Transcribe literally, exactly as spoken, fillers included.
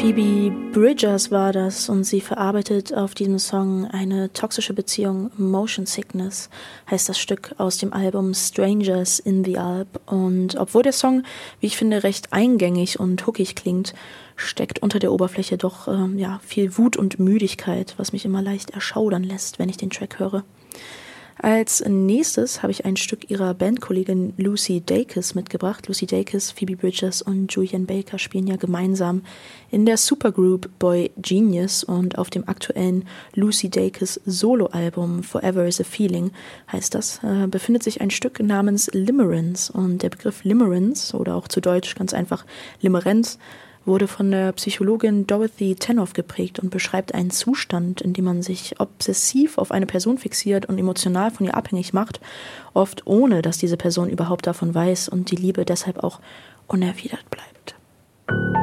Phoebe Bridgers war das und sie verarbeitet auf diesem Song eine toxische Beziehung. Motion Sickness heißt das Stück aus dem Album Strangers in the Alp. Und obwohl der Song, wie ich finde, recht eingängig und hookig klingt, steckt unter der Oberfläche doch ähm, ja, viel Wut und Müdigkeit, was mich immer leicht erschaudern lässt, wenn ich den Track höre. Als nächstes habe ich ein Stück ihrer Bandkollegin Lucy Dacus mitgebracht. Lucy Dacus, Phoebe Bridgers und Julian Baker spielen ja gemeinsam in der Supergroup Boy Genius und auf dem aktuellen Lucy Dacus Soloalbum Forever is a Feeling heißt das, äh, befindet sich ein Stück namens Limerence und der Begriff Limerence oder auch zu Deutsch ganz einfach Limerenz wurde von der Psychologin Dorothy Tanoff geprägt und beschreibt einen Zustand, in dem man sich obsessiv auf eine Person fixiert und emotional von ihr abhängig macht, oft ohne, dass diese Person überhaupt davon weiß und die Liebe deshalb auch unerwidert bleibt.